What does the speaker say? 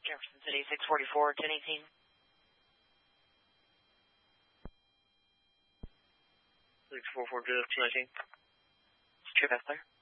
Jefferson City, 644, 1018. Six 440, 219. True, that's clear.